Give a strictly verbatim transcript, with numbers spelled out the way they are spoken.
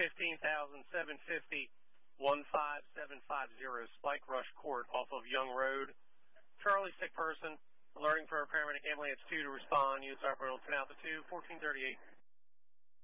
fifteen thousand seven hundred fifty, one five seven five zero, Spike Rush Court off of Young Road. Charlie, sick person, alerting for a paramedic ambulance two to respond. U S operator ten out to two, fourteen thirty-eight.